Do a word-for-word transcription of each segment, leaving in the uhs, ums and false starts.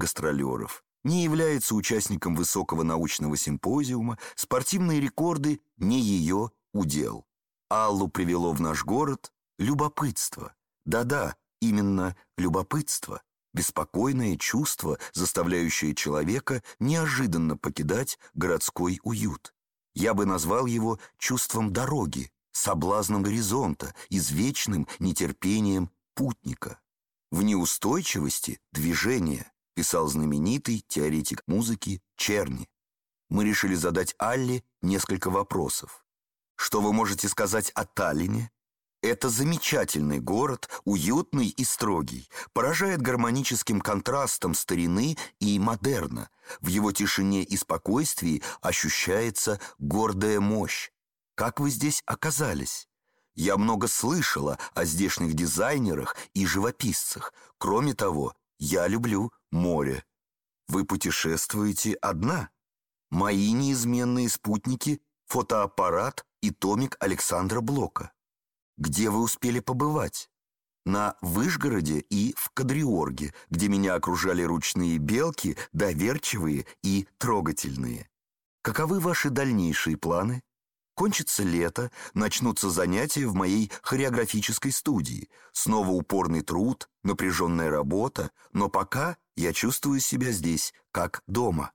гастролеров, не является участником высокого научного симпозиума, спортивные рекорды не ее удел. Аллу привело в наш город любопытство. Да-да, именно любопытство. Беспокойное чувство, заставляющее человека неожиданно покидать городской уют. Я бы назвал его чувством дороги, соблазном горизонта, извечным нетерпением путника. В неустойчивости движения, писал знаменитый теоретик музыки Черни. Мы решили задать Алле несколько вопросов. Что вы можете сказать о Таллине? Это замечательный город, уютный и строгий, поражает гармоническим контрастом старины и модерна. В его тишине и спокойствии ощущается гордая мощь. Как вы здесь оказались? Я много слышала о здешних дизайнерах и живописцах. Кроме того, я люблю море. Вы путешествуете одна? Мои неизменные спутники — фотоаппарат и томик Александра Блока. Где вы успели побывать? На Вышгороде и в Кадриорге, где меня окружали ручные белки, доверчивые и трогательные. Каковы ваши дальнейшие планы? Кончится лето, начнутся занятия в моей хореографической студии. Снова упорный труд, напряженная работа, но пока я чувствую себя здесь, как дома.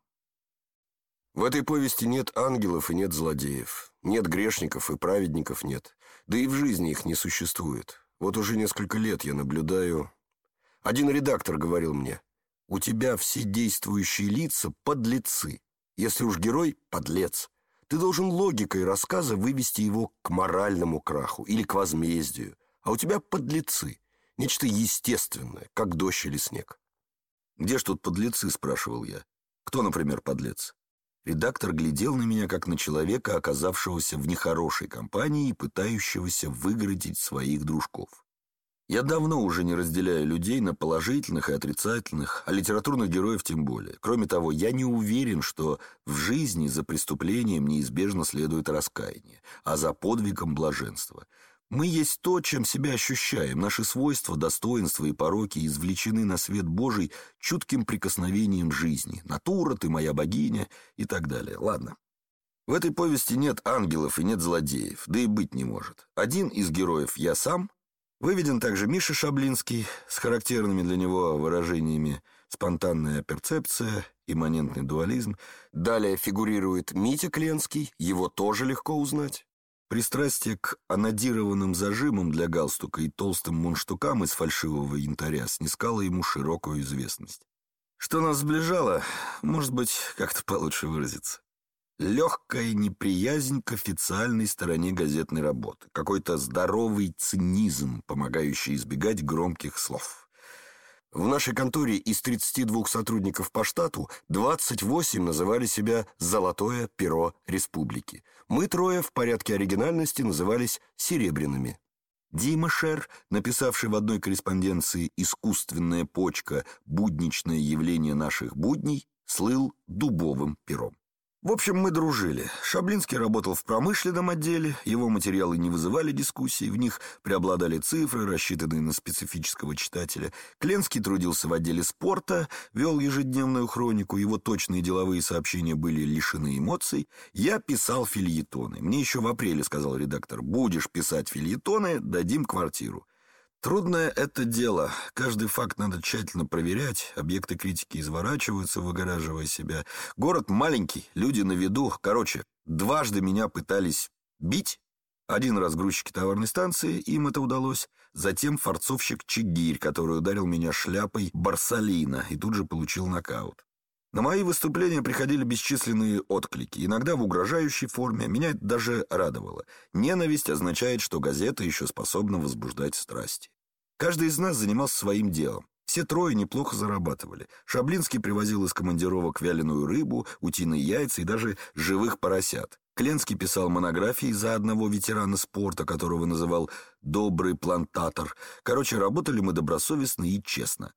В этой повести нет ангелов и нет злодеев. Нет грешников и праведников нет. Да и в жизни их не существует. Вот уже несколько лет я наблюдаю... Один редактор говорил мне: «У тебя все действующие лица — подлецы. Если уж герой — подлец. Ты должен логикой рассказа вывести его к моральному краху или к возмездию. А у тебя подлецы. Нечто естественное, как дождь или снег». «Где ж тут подлецы?» — спрашивал я. «Кто, например, подлец?» Редактор глядел на меня, как на человека, оказавшегося в нехорошей компании и пытающегося выгородить своих дружков. Я давно уже не разделяю людей на положительных и отрицательных, а литературных героев тем более. Кроме того, я не уверен, что в жизни за преступлением неизбежно следует раскаяние, а за подвигом блаженство. Мы есть то, чем себя ощущаем. Наши свойства, достоинства и пороки извлечены на свет Божий чутким прикосновением жизни. Натура, ты моя богиня и так далее. Ладно. В этой повести нет ангелов и нет злодеев, да и быть не может. Один из героев я сам. Выведен также Миша Шаблинский с характерными для него выражениями «спонтанная перцепция», «имманентный дуализм». Далее фигурирует Митя Кленский, его тоже легко узнать. Пристрастие к анодированным зажимам для галстука и толстым мундштукам из фальшивого янтаря снискало ему широкую известность. Что нас сближало, может быть, как-то получше выразиться. Легкая неприязнь к официальной стороне газетной работы, какой-то здоровый цинизм, помогающий избегать громких слов. В нашей конторе из тридцати двух сотрудников по штату двадцать восемь называли себя «Золотое перо республики». Мы трое в порядке оригинальности назывались «Серебряными». Дима Шер, написавший в одной корреспонденции «Искусственная почка. Будничное явление наших будней», слыл дубовым пером. В общем, мы дружили. Шаблинский работал в промышленном отделе, его материалы не вызывали дискуссий, в них преобладали цифры, рассчитанные на специфического читателя. Кленский трудился в отделе спорта, вел ежедневную хронику, его точные деловые сообщения были лишены эмоций. Я писал фельетоны. Мне еще в апреле сказал редактор: «Будешь писать фельетоны, дадим квартиру». Трудное это дело. Каждый факт надо тщательно проверять. Объекты критики изворачиваются, выгораживая себя. Город маленький, люди на виду. Короче, дважды меня пытались бить. Один раз грузчики товарной станции, им это удалось. Затем форцовщик Чигирь, который ударил меня шляпой Барсалина и тут же получил нокаут. На мои выступления приходили бесчисленные отклики, иногда в угрожающей форме. Меня это даже радовало. Ненависть означает, что газета еще способна возбуждать страсти. Каждый из нас занимался своим делом. Все трое неплохо зарабатывали. Шаблинский привозил из командировок вяленую рыбу, утиные яйца и даже живых поросят. Кленский писал монографии за одного ветерана спорта, которого называл «добрый плантатор». Короче, работали мы добросовестно и честно.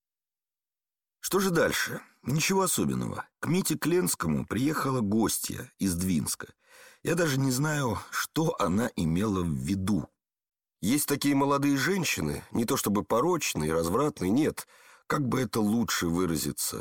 Что же дальше? Ничего особенного. К Мите Кленскому приехала гостья из Двинска. Я даже не знаю, что она имела в виду. Есть такие молодые женщины, не то чтобы порочные, развратные, нет. Как бы это лучше выразиться?